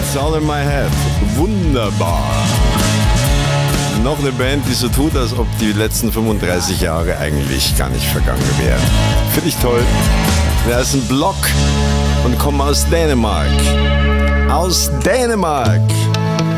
It's All in My Head. Wunderbar. Noch eine Band, die so tut, als ob die letzten 35 Jahre eigentlich gar nicht vergangen wären. Finde ich toll. Wir heißen Block und kommen aus Dänemark. Aus Dänemark.